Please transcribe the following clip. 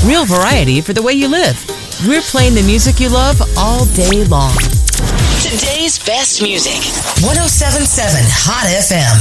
Real variety for the way you live. We're playing the music you love all day long. Today's best music. 107.7 Hot FM.